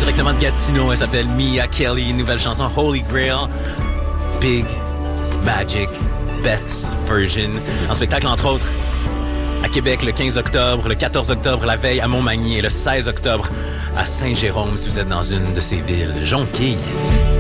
directement de Gatineau. Elle s'appelle Mia Kelly. Nouvelle chanson Holy Grail. Big Magic Beth's Version. En spectacle, entre autres, à Québec le 15 octobre, le 14 octobre, la veille à Montmagny et le 16 octobre à Saint-Jérôme, si vous êtes dans une de ces villes. Jonquille.